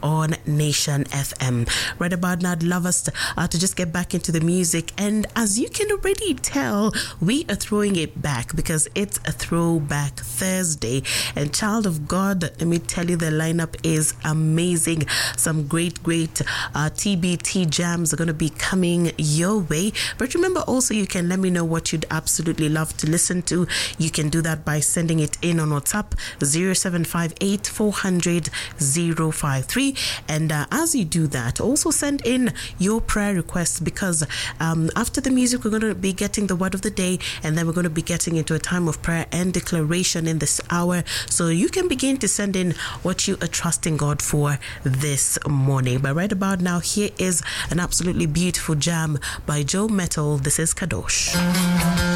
on Nation FM. Right about now, I'd love us to just get back into the music. And as you can already tell, we are throwing it back because it's a Throwback Thursday. And child of God, let me tell you, the lineup is amazing. Some great TBT jams are going to be coming your way. But remember also, you can let me know what you'd absolutely love to listen to. You can do that by sending it in on WhatsApp 0758 400 053. And as you do that, also send in your prayer requests, because after the music, we're going to be getting the word of the day, and then we're going to be getting into a time of prayer and declaration in this hour. So you can begin to send in what you are trusting God for this morning. But right about now, here is an absolutely beautiful jam by Joe Metal. This is Kadosh.